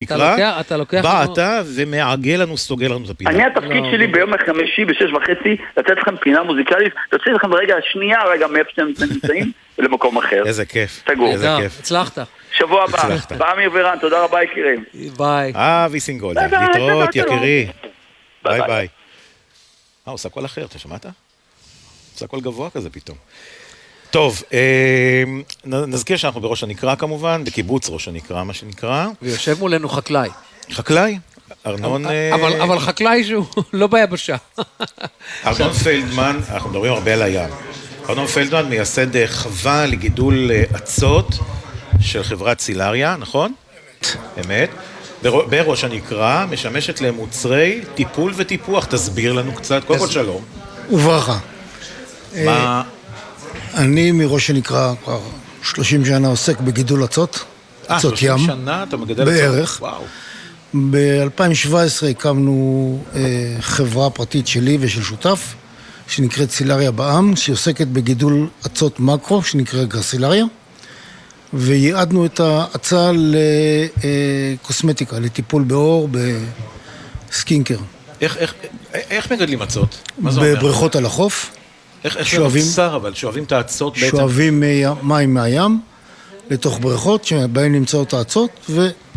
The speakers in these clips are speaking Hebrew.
שנקרא, בא לנו... אתה ומעגל לנו, סוגל לנו את הפינה. אני התפקיד שלי ביום החמישי ב6:30, לתת לכם פינה מוזיקלית, תוציא לכם ברגע השנייה, רגע מאיפה שאתם נמצאים, למקום אחר. איזה כיף. תגור. איזה כיף. הצלחת. שבוע הבא. באמיר ורן, תודה רבה יקירים. ביי. אבי סינגולד, להתראות יקירי. ביי ביי. עושה קול אחר, אתה שמעת? עושה קול גבוה כזה פתאום. טוב, נזכיר שאנחנו בראש הנקרא כמובן, בקיבוץ ראש הנקרא, מה שנקרא. ויושב מולנו חקלאי. חקלאי? ארנון... אבל חקלאי שהוא לא ביבשה. ארנון פלדמן, אנחנו מדברים הרבה על הים. ארנון פלדמן מייסד חווה לגידול עצות של חברת סילריה, נכון? אמת. בראש הנקרא, משמשת למוצרי טיפול וטיפוח. תסביר לנו קצת. קודם כל שלום. וברכה. מה... אני מראש הנקרא כבר 30 שנה עוסק בגידול עצות. עצות ים. 30 שנה אתה מגדל עצות? בערך. וואו. ב-2017 הקמנו חברה פרטית שלי ושל שותף, שנקראת סילריה בע"מ, שעוסקת בגידול עצות מקרו, שנקרא גרסילריה, וייעדנו את העצה לקוסמטיקה, לטיפול בעור, בסקינקר. איך מגדלים עצות? מה זה אומר? בבריכות על החוף. איך זה נוצר אבל? שואבים את העצות בעצם? שואבים מים מהים לתוך בריכות שבהן נמצאות העצות,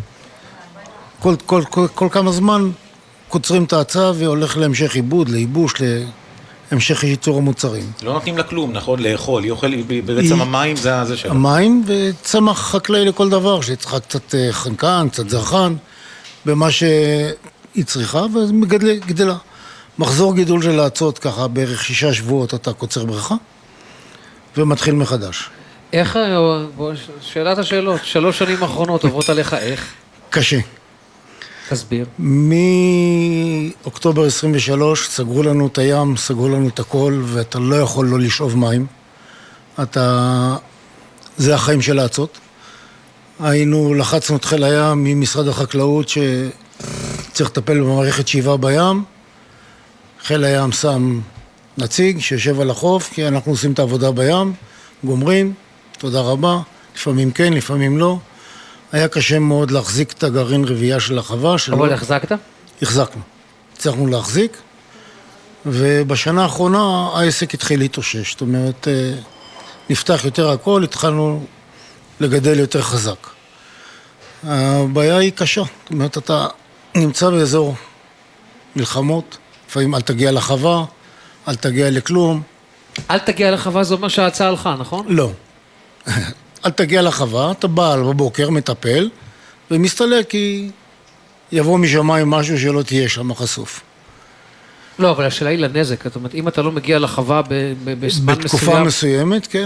וכל כמה זמן קוצרים את העצה והולך להמשך עיבוד, לייבוש, להמשך ייצור המוצרים. לא נותנים לה כלום, נכון? לאכול. היא אוכל בעצם המים, זה שלה. המים וצמח חקלאי לכל דבר, שצריכה קצת חנקן, קצת זרחן, במה שהיא צריכה, ואז גדלה. מחזור גידול של העצות ככה, בערך 6 שבועות אתה קוצר בריכה, ומתחיל מחדש. איך, שאלת השאלות, 3 שנים האחרונות עוברות עליך איך? קשה. תסביר. מאוקטובר 23 סגרו לנו את הים, סגרו לנו את הכל, ואתה לא יכול לא לשאוב מים. זה החיים של העצות. לחצנו את חיל הים ממשרד החקלאות שצריך לטפל במערכת שאיבה בים. חיל הים שם נציג שיושב על החוף, כי אנחנו עושים את העבודה בים, גומרים, תודה רבה, לפעמים כן, לפעמים לא. היה קשה מאוד להחזיק את הגרעין רבייה של החווה. אבל החזקת? החזקנו. הצלחנו להחזיק, ובשנה האחרונה העסק התחיל להתאושש. זאת אומרת, נפתח יותר הכל, התחלנו לגדל יותר חזק. הבעיה היא קשה. זאת אומרת, אתה נמצא באזור מלחמות, לפעמים אל תגיע לחווה, אל תגיע לכלום. אל תגיע לחווה, זאת אומר שההצעה הלכה, נכון? לא. אל תגיע לחווה, אתה בא בבוקר, מטפל, ומסתלק כי יבוא משמיים משהו שלא תהיה שם חשוף. לא, אבל השאלה היא לנזק. זאת אומרת, אם אתה לא מגיע לחווה בזמן מסוים... בתקופה מסוימת, כן,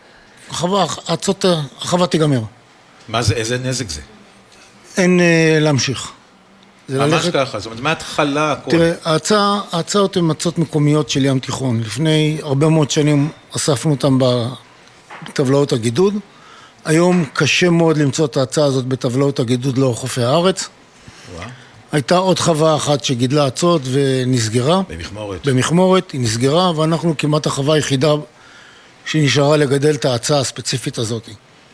החווה תיגמר. מה זה, איזה נזק זה? אין להמשיך. ממש ככה, זאת אומרת, מההתחלה הכל. תראה, ההצעות הן הצעות מקומיות של ים תיכון. לפני הרבה מאוד שנים אספנו אותם בטבלאות הגידוד. היום קשה מאוד למצוא את ההצעה הזאת בטבלאות הגידוד לאורך חופי הארץ. הייתה עוד חווה אחת שגידלה עצות ונסגרה. במכמורת, היא נסגרה, ואנחנו כמעט החווה היחידה שנשארה לגדל את ההצעה הספציפית הזאת.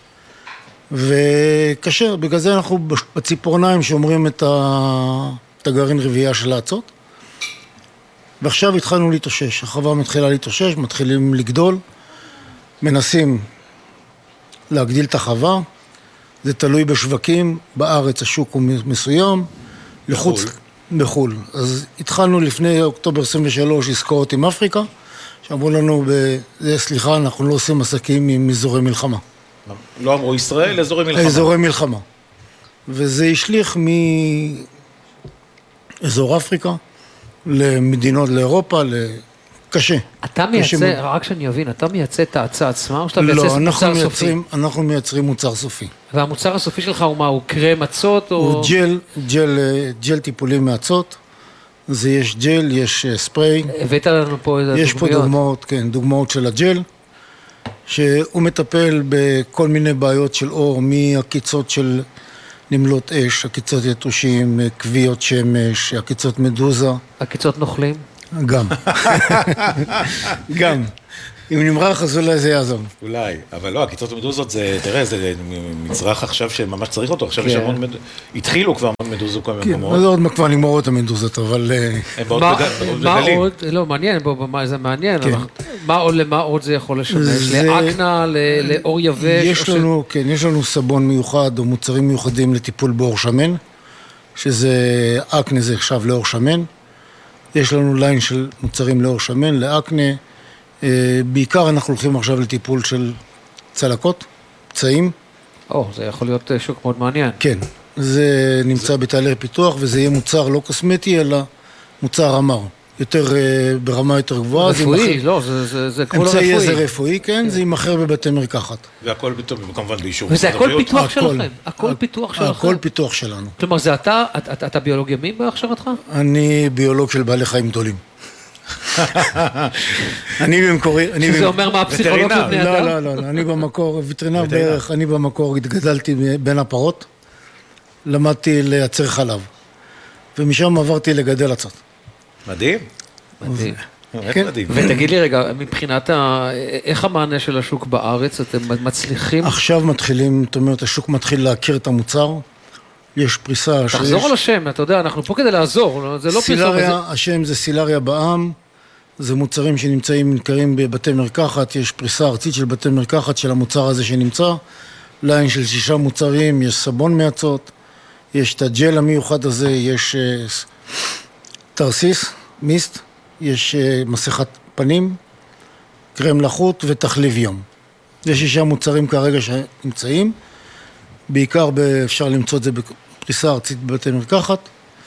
וקשה, בגלל זה אנחנו בציפורניים שומרים את הגרעין רבייה של העצות. ועכשיו התחלנו להתאושש, החווה מתחילה להתאושש, מתחילים לגדול, מנסים להגדיל את החווה, זה תלוי בשווקים, בארץ השוק הוא מסוים, בחול. אז התחלנו לפני אוקטובר 23 עסקאות עם אפריקה, שאמרו לנו, סליחה, אנחנו לא עושים עסקים עם אזורי מלחמה. לא אמרו ישראל, אזורי מלחמה. אזורי מלחמה. וזה השליך מאזור אפריקה למדינות, לאירופה, קשה. אתה מייצא, רק שאני אבין, אתה מייצא את ההצעה עצמה, או שאתה מייצא מוצר סופי? לא, אנחנו מייצרים מוצר סופי. והמוצר הסופי שלך הוא מה? הוא קרם עצות? הוא ג'ל טיפולי מעצות. זה יש ג'ל, יש ספרי. הבאת לנו פה איזה דוגמיות. יש פה דוגמאות, כן, דוגמאות של הג'ל. שהוא מטפל בכל מיני בעיות של אור, מהקיצות של נמלות אש, הקיצות יתושים, קביעות שמש, הקיצות מדוזה. הקיצות נוכלים? גם. גם. אם נמרח אז אולי זה יעזור. אולי, אבל לא, עקיצות המדוזות זה, תראה, זה מצרך עכשיו שממש צריך אותו, עכשיו יש המון, התחילו כבר מדוזות כל מיני מקומות. כן, עוד כבר נגמרו את המדוזות, אבל... מה עוד, לא, מעניין, זה מעניין, למה עוד זה יכול לשמש? לאקנה, לאור יבש? יש לנו סבון מיוחד או מוצרים מיוחדים לטיפול באור שמן, שזה אקנה זה עכשיו לאור שמן, יש לנו ליין של מוצרים לאור שמן, לאקנה, בעיקר אנחנו הולכים עכשיו לטיפול של צלקות, פצעים. זה יכול להיות שוק מאוד מעניין. כן, זה נמצא בתהליך פיתוח, וזה יהיה מוצר לא קוסמטי, אלא מוצר אמר. יותר, ברמה יותר גבוהה. רפואי, לא, זה כמו לא רפואי. אמצעי עזר רפואי, כן, זה יימכר בבתי מרקחת. והכל כמובן באישור. וזה הכל פיתוח שלכם? הכל פיתוח שלכם? הכל פיתוח שלנו. כלומר, זה אתה ביולוג ימי בהכשרתך? אני ביולוג של בעלי חיים גדולים. אני במקורי... שזה אומר מה הפסיכולוג של בני אדם? לא, אני במקור, וטרינר בערך, אני במקור התגדלתי בין הפרות, למדתי לייצר חלב, ומשם עברתי לגדל עצות. מדהים. מדהים. מדהים. ותגיד לי רגע, מבחינת איך המענה של השוק בארץ, אתם מצליחים? עכשיו מתחילים, זאת אומרת, השוק מתחיל להכיר את המוצר, יש פריסה... תחזור על השם, אתה יודע, אנחנו פה כדי לעזור, זה לא סילריה, השם זה סילריה בעם, זה מוצרים שנמצאים, נמכרים בבתי מרקחת, יש פריסה ארצית של בתי מרקחת של המוצר הזה שנמצא, ליין של 6 מוצרים, יש סבון מעצות, יש את הג'ל המיוחד הזה, יש תרסיס, מיסט, יש מסכת פנים, קרם לחוט ותחליב יום. יש 6 מוצרים כרגע שנמצאים, בעיקר אפשר למצוא את זה בפריסה ארצית בבתי מרקחת,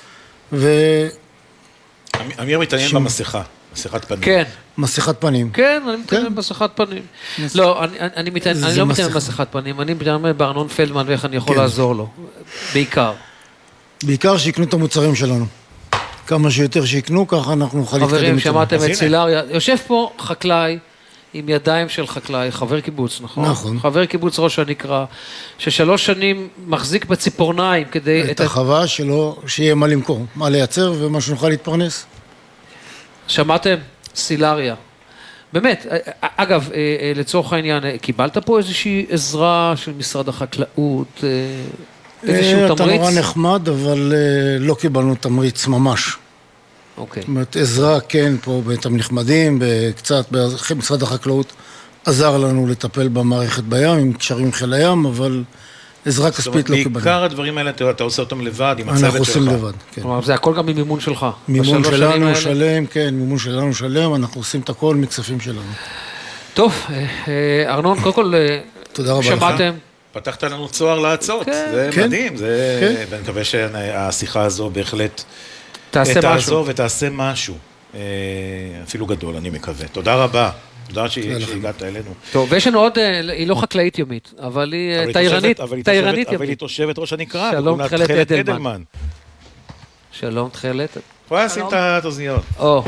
אמיר מתעניין במסכה, מסכת פנים. כן. מסכת פנים. כן, אני מתעניין במסכת פנים. לא, אני לא מתעניין במסכת פנים, אני מתעניין בארנון פלדמן ואיך אני יכול לעזור לו, בעיקר. בעיקר שיקנו את המוצרים שלנו. כמה שיותר שיקנו, ככה אנחנו נוכל להתקדם. חברים, שמעתם את סילריה. יושב פה חקלאי, עם ידיים של חקלאי, חבר קיבוץ, נכון? נכון. חבר קיבוץ ראש הנקרא, ש3 שנים מחזיק בציפורניים כדי... את החווה שלו, שיהיה מה למכור, מה לייצר ומה שנוכל להתפרנס. שמעתם? סילריה. באמת, אגב, לצורך העניין, קיבלת פה איזושהי עזרה של משרד החקלאות, איזשהו תמריץ? אתה נורא נחמד, אבל לא קיבלנו תמריץ ממש. אוקיי. זאת אומרת, עזרה כן, פה אתם נחמדים, קצת, משרד החקלאות עזר לנו לטפל במערכת בים, עם קשרים חיל הים, אבל עזרה כספית לא קיבלנו. בעיקר הדברים האלה, אתה עושה אותם לבד, עם הצוות שלך. אנחנו עושים לבד, כן. כלומר, זה הכל גם ממימון שלך. מימון שלנו שלם, כן, מימון שלנו שלם, אנחנו עושים את הכל מכספים שלנו. טוב, ארנון, קודם כל, תודה רבה שמעתם? פתחת לנו צוהר לעצות, זה מדהים, ואני מקווה שהשיחה הזו בהחלט תעזור ותעשה משהו, אפילו גדול, אני מקווה. תודה רבה. תודה שהגעת אלינו. טוב, ויש לנו עוד, היא לא חקלאית יומית, אבל היא תיירנית יומית. אבל היא תושבת ראש הנקרא. שלום תכלת אדלמן. שלום תכלת. בואי נשים את האוזניות.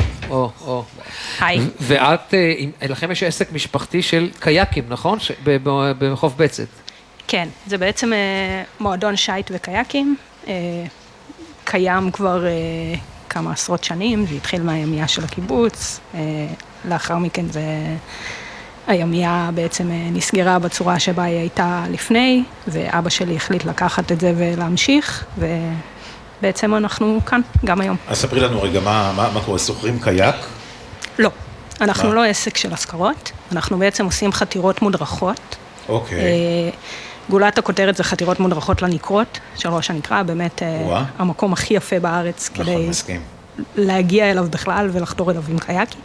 היי. ואת, לכם יש עסק משפחתי של קייקים, נכון? בחוף בצת. כן, זה בעצם מועדון שייט וקייקים. קיים כבר כמה עשרות שנים, זה התחיל מהימייה של הקיבוץ. לאחר מכן הימייה בעצם נסגרה בצורה שבה היא הייתה לפני, ואבא שלי החליט לקחת את זה ולהמשיך, ובעצם אנחנו כאן, גם היום. אז ספרי לנו רגע, מה קורה? סוחרים קייק? לא, אנחנו לא עסק של השכרות, אנחנו בעצם עושים חתירות מודרכות. אוקיי. גולת הכותרת זה חתירות מודרכות לנקרות, של ראש הנקרא, באמת המקום הכי יפה בארץ, כדי להגיע אליו בכלל ולחתור אליו עם קייקים.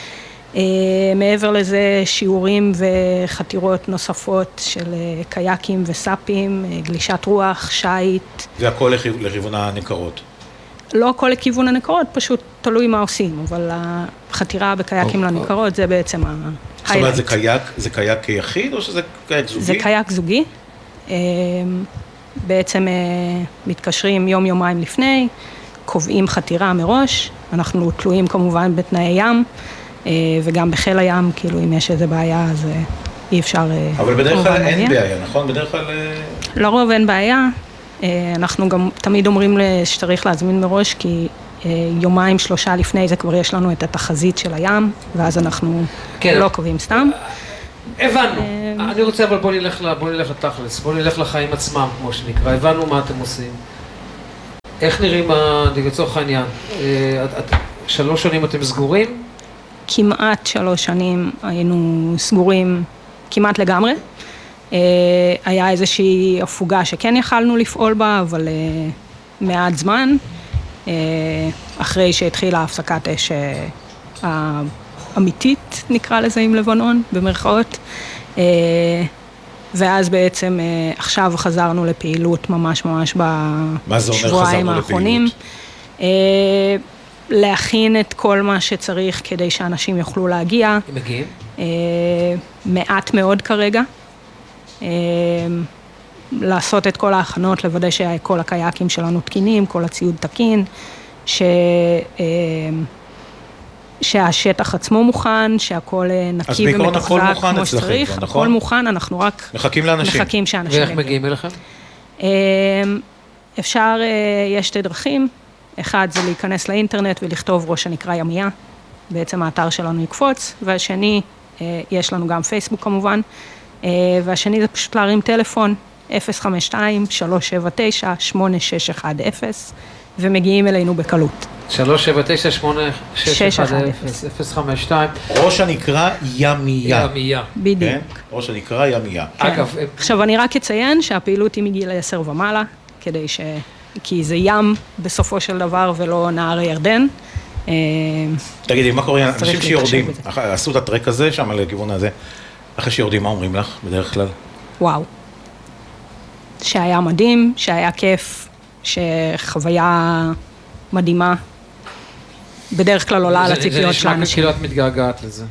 מעבר לזה שיעורים וחתירות נוספות של קייקים וסאפים, גלישת רוח, שייט. זה הכל לכיוון הנקרות? לא הכל לכיוון הנקרות, פשוט תלוי מה עושים, אבל החתירה בקייקים לנקרות זה בעצם זאת אומרת, זה קייק כיחיד או שזה קייק זוגי? זה קייק זוגי. בעצם מתקשרים יום-יומיים לפני, קובעים חתירה מראש, אנחנו תלויים כמובן בתנאי ים, וגם בחיל הים, כאילו אם יש איזו בעיה, אז אי אפשר... אבל בדרך כלל אין בעיה, נכון? בדרך כלל... לרוב אין בעיה, אנחנו גם תמיד אומרים שצריך להזמין מראש, כי יומיים, 3 לפני זה כבר יש לנו את התחזית של הים, ואז אנחנו לא קובעים סתם. הבנו. אני רוצה, אבל בוא נלך לתכלס, בוא נלך לחיים עצמם, כמו שנקרא. הבנו מה אתם עושים. איך נראים, לצורך העניין? 3 שנים אתם סגורים? כמעט 3 שנים היינו סגורים כמעט לגמרי. היה איזושהי הפוגה שכן יכלנו לפעול בה, אבל מעט זמן, אחרי שהתחילה הפסקת אש האמיתית, נקרא לזה עם לבנון, במרכאות. ואז בעצם עכשיו חזרנו לפעילות ממש בשבועיים האחרונים. להכין את כל מה שצריך כדי שאנשים יוכלו להגיע. הם מגיעים? מעט מאוד כרגע. לעשות את כל ההכנות, לוודא שכל הקייקים שלנו תקינים, כל הציוד תקין, שהשטח עצמו מוכן, שהכל נקי ומתוחזק כמו שצריך. הכל מוכן, אנחנו רק מחכים שאנשים יגיעו. ואיך מגיעים אליכם? אפשר, יש 2 דרכים. אחד זה להיכנס לאינטרנט ולכתוב ראש הנקרא ימיה, בעצם האתר שלנו יקפוץ, והשני, יש לנו גם פייסבוק כמובן, והשני זה פשוט להרים טלפון, 052-379-8610, ומגיעים אלינו בקלות. 379-8610, 052. ראש הנקרא ימיה. ימיה. בדיוק. ראש הנקרא ימיה. אגב, עכשיו אני רק אציין שהפעילות היא מגיל 10 ומעלה, כי זה ים בסופו של דבר ולא נהר הירדן. תגידי, מה קורה? אנשים שיורדים, עשו את הטרק הזה שם לכיוון הזה, אחרי שיורדים, מה אומרים לך בדרך כלל? וואו. שהיה מדהים, שהיה כיף, שחוויה מדהימה. בדרך כלל עולה על הציפיות של האנשים. זה נשמע כאילו את מתגעגעת לזה.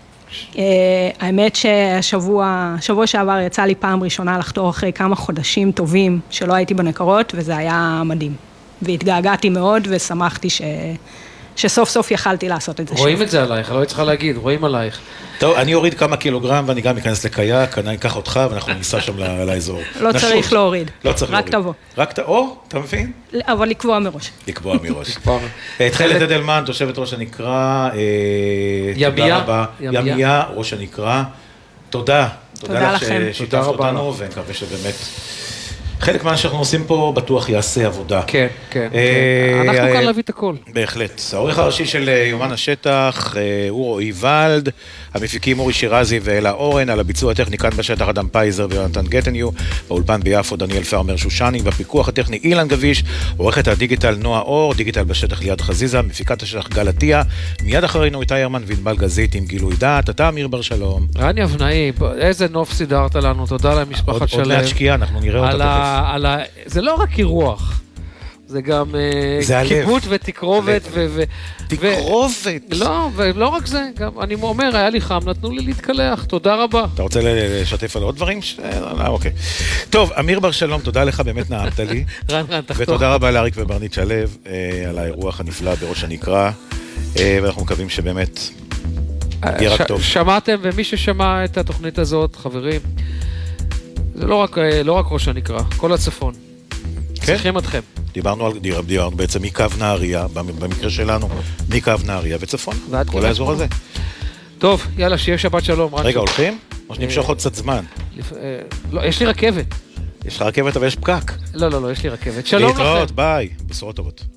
האמת שבוע שעבר יצא לי פעם ראשונה לחתור אחרי כמה חודשים טובים שלא הייתי בנקרות, וזה היה מדהים. והתגעגעתי מאוד ושמחתי שסוף סוף יכלתי לעשות את זה. רואים את זה עלייך, לא צריכה להגיד, רואים עלייך. טוב, אני אוריד כמה קילוגרם ואני גם אכנס לקייק, אני אקח אותך ואנחנו ניסע שם לאזור. לא צריך להוריד. לא צריך להוריד. רק תבוא. רק תבוא, אתה מבין? אבל לקבוע מראש. לקבוע מראש. תכלת אדלמן, תושבת ראש הנקרא, תודה רבה. ימיה, ראש הנקרא. תודה. תודה לכם. ששיתפת אותנו, ונקווה שבאמת חלק מה שאנחנו עושים פה בטוח יעשה עבודה. כן, כן. אנחנו כאן להביא את הכל. בהחלט. העורך הראשי של יומן השטח הוא רועי ולד, המפיקים אורי שירזי ואלה אורן, על הביצוע הטכני כאן בשטח אדם פייזר ויונתן גטניו, באולפן ביפו דניאל פרמר שושני, בפיקוח הטכני אילן גביש, עורכת הדיגיטל נועה אור, דיגיטל בשטח ליד חזיזה, מפיקת השטח גלתיה, מיד אחרינו איתי הרמן וענבל גזית עם גילוי דעת, אתה אמיר בר שלום. רני אבנאי, איזה נוף סידרת לנו, תודה למשפחת שלם. עוד מעט שקיעה, אנחנו נראה אותה. זה לא רק אירוח, זה גם כיבוד ותקרובת. תקרובת. לא, ולא רק זה, גם אני אומר, היה לי חם, נתנו לי להתקלח, תודה רבה. אתה רוצה לשתף על עוד דברים? אוקיי. טוב, אמיר בר שלום, תודה לך, באמת נעמת לי. ותודה רבה לאריק וברנית שלו על האירוח הנפלא בראש הנקרא, ואנחנו מקווים שבאמת יהיה רק טוב. שמעתם, ומי ששמע את התוכנית הזאת, חברים, זה לא רק ראש הנקרא, כל הצפון. צריכים אתכם. דיברנו בעצם מקו נהריה, במקרה שלנו, מקו נהריה וצפון, כל האזור הזה. טוב, יאללה, שיהיה שבת שלום. רגע, הולכים? או שנמשוך עוד קצת זמן? לא, יש לי רכבת. יש לך רכבת אבל יש פקק. לא, יש לי רכבת. שלום לכם. להתראות, ביי. בשורות טובות.